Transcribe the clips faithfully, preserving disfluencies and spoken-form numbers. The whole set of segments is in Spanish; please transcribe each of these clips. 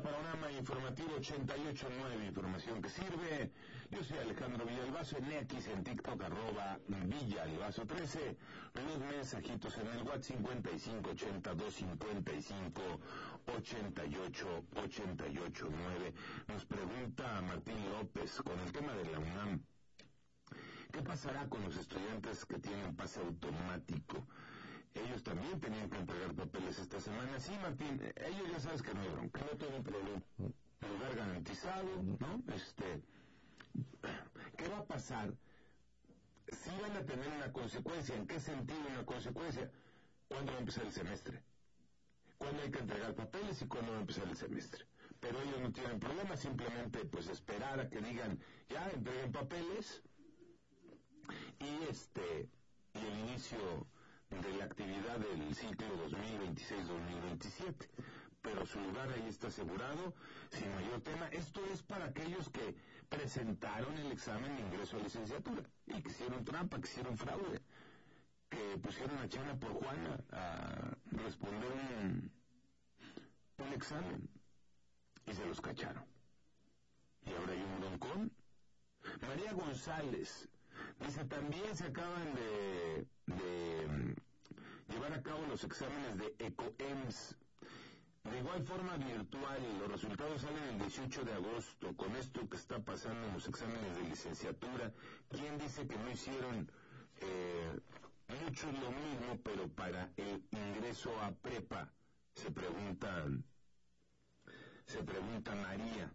Panorama Informativo ochenta y ocho punto nueve, información que sirve. Yo soy Alejandro Villalbazo, en X, en TikTok, arroba Villalbazo trece. Los mensajitos en el WhatsApp cincuenta y cinco ochenta dos cincuenta y cinco ochenta y ocho ochenta y ocho nueve. Nos pregunta Martín López con el tema de la UNAM. ¿Qué pasará con los estudiantes que tienen pase automático? Ellos también tenían que entregar papeles esta semana. Sí, Martín, ellos ya sabes que no hay bronca, no tienen problema. Lugar garantizado, ¿no? Este, ¿qué va a pasar? Si van a tener una consecuencia. ¿En qué sentido una consecuencia? ¿Cuándo va a empezar el semestre? ¿Cuándo hay que entregar papeles y cuándo va a empezar el semestre? Pero ellos no tienen problema, simplemente pues esperar a que digan, ya, entreguen papeles y este, y el inicio de la actividad del ciclo dos mil veintiséis dos mil veintisiete, pero su lugar ahí está asegurado sin mayor tema. Esto es para aquellos que presentaron el examen de ingreso a licenciatura y que hicieron trampa, que hicieron fraude, que pusieron a Chana por Juana a responder un, un examen y se los cacharon. Y ahora hay un broncón. María González dice, también se acaban de, de llevar a cabo los exámenes de ECOEMS. De igual forma virtual, los resultados salen el dieciocho de agosto. Con esto que está pasando en los exámenes de licenciatura, ¿quién dice que no hicieron eh, mucho lo mismo, pero para el ingreso a prepa? Se preguntan, se pregunta María.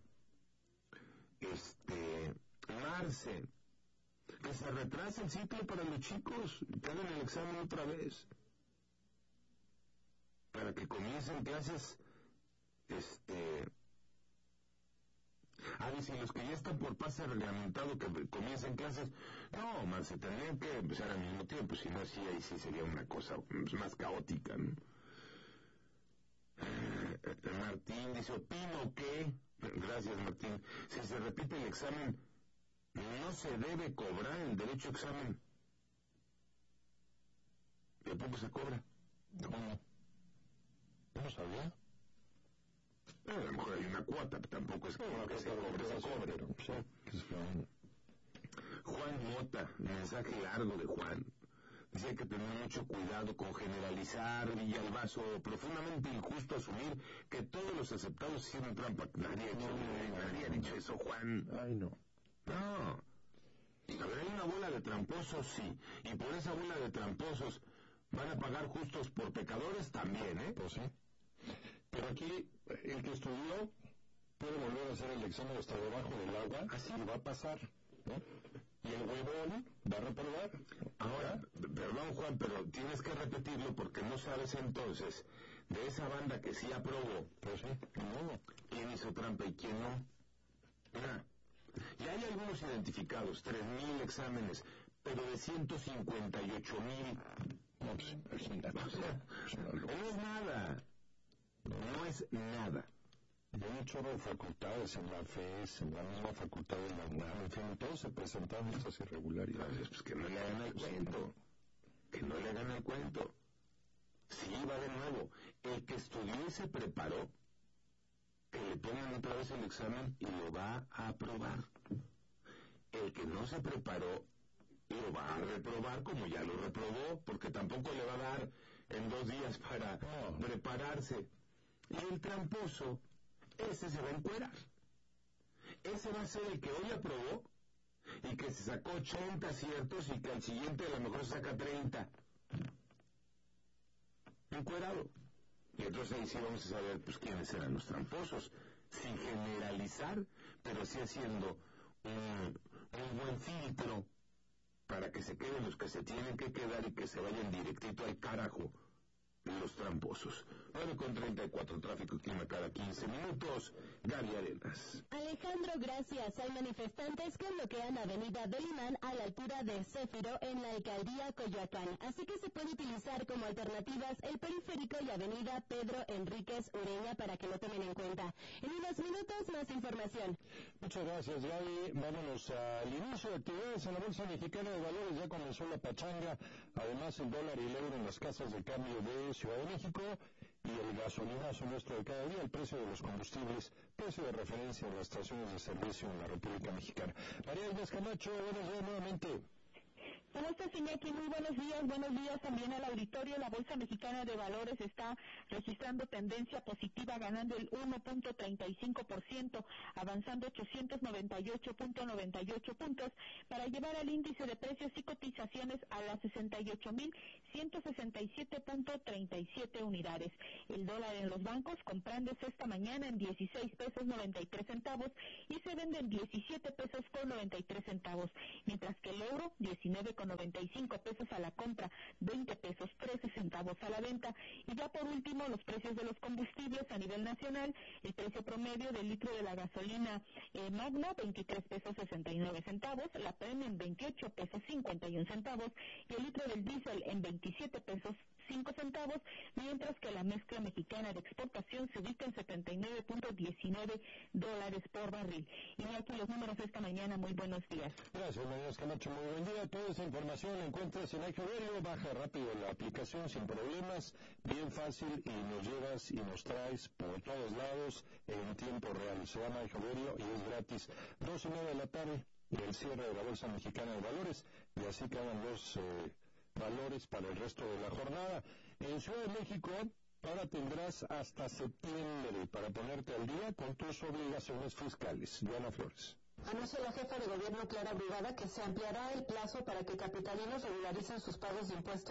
Este, Marce, que se retrase el ciclo para los chicos, que hagan el examen otra vez, para que comiencen clases, este, a ver, si los que ya están por pase reglamentado que comiencen clases, no, man, se tendrían que empezar al mismo tiempo, si no, así, ahí sí sería una cosa más caótica, ¿no? Martín dice, opino que, gracias Martín, si se repite el examen, no se debe cobrar el derecho a examen. ¿Y a poco se cobra? ¿Cómo? ¿No sabía? Eh, a lo mejor hay una cuota, pero tampoco es que, no, que se cobre, se cobre. Pero, o sea, que es Juan. Juan Mota, mensaje largo de Juan. Decía que tenía mucho cuidado con generalizar, Villalbazo, profundamente injusto asumir que todos los aceptados hicieron trampa. Nadie ha hecho, no, nadie ha dicho eso, Juan. Ay, no. No. A ver, hay una bola de tramposos, sí. Y por esa bola de tramposos van a pagar justos por pecadores también, ¿eh? Pues sí. Pero aquí, el que estudió puede volver a hacer el examen hasta debajo del agua. Así va a pasar, ¿no? Y el huevón va a reprobar. Ahora, perdón Juan, pero tienes que repetirlo porque no sabes entonces de esa banda que sí aprobó. Pues sí, no. ¿Quién hizo trampa y quién no? Ah. Y hay algunos identificados, tres mil exámenes, pero de ciento cincuenta y ocho mil. No, pues imagínate. O sea, no es nada. No es nada. Y hay un chorro de facultades en la FES, en la misma facultad de la UNAM, en fin, todos se presentaron estas irregularidades. Pues que no le hagan el cuento. Que no le hagan el cuento. Sí, va de nuevo. El que estudió y se preparó, que le pongan otra vez el examen y lo va a aprobar. El que no se preparó lo va a reprobar como ya lo reprobó, porque tampoco le va a dar en dos días para no. prepararse. Y el tramposo, ese se va a encuerar. Ese va a ser el que hoy aprobó y que se sacó ochenta aciertos y que al siguiente a lo mejor se saca treinta. Encuerado. Y entonces ahí sí vamos a saber pues quiénes eran los tramposos, sin generalizar, pero sí haciendo un, un buen filtro para que se queden los que se tienen que quedar y que se vayan directito al carajo los tramposos. nueve con treinta y cuatro, tráfico y clima cada quince minutos. Gaby Arenas. Alejandro, gracias. Hay manifestantes que bloquean Avenida del Imán a la altura de Céfiro en la alcaldía Coyoacán. Así que se puede utilizar como alternativas el periférico y Avenida Pedro Enríquez Ureña para que lo tomen en cuenta. En unos minutos más información. Muchas gracias, Gaby. Vámonos al inicio de actividades en la Bolsa Mexicana de Valores. Ya comenzó la pachanga. Además, el dólar y el euro en las casas de cambio de Ciudad de México, y el gasolinazo nuestro de cada día, el precio de los combustibles, precio de referencia en las estaciones de servicio en la República Mexicana. María Inés Camacho, buenos días nuevamente. ¿Cómo estás, Iñaki? Muy buenos días. Buenos días también al auditorio. La Bolsa Mexicana de Valores está registrando tendencia positiva, ganando el uno punto treinta y cinco por ciento, avanzando ochocientos noventa y ocho punto noventa y ocho puntos, para llevar al índice de precios y cotizaciones a las sesenta y ocho mil ciento sesenta y siete punto treinta y siete unidades. El dólar en los bancos comprándose esta mañana en dieciséis pesos noventa y tres centavos y se vende en diecisiete pesos con noventa y tres centavos, mientras que el euro diecinueve con noventa y cinco pesos a la compra, veinte pesos trece centavos a la venta. Y ya por último, los precios de los combustibles a nivel nacional. El precio promedio del litro de la gasolina eh, Magna, veintitrés pesos sesenta y nueve centavos, la Premium en veintiocho pesos cincuenta y un centavos y el litro del diésel en veintisiete pesos cinco centavos, mientras que la mezcla mexicana de exportación se ubica en setenta y nueve punto diecinueve dólares por barril. Y aquí los números esta mañana. Muy buenos días. Gracias, María Camacho. Muy buen día. Toda esta información la encuentras en iHeartRadio. Baja rápido la aplicación sin problemas, bien fácil, y nos llevas y nos traes por todos lados en tiempo real. Se llama iHeartRadio y es gratis. Dos y media de la tarde, el cierre de la Bolsa Mexicana de Valores, y así quedan los eh, valores para el resto de la jornada. En Ciudad de México, ahora tendrás hasta septiembre para ponerte al día con tus obligaciones fiscales. Diana Flores. Anunció la jefa de gobierno Clara Brugada que se ampliará el plazo para que capitalinos regularicen sus pagos de impuestos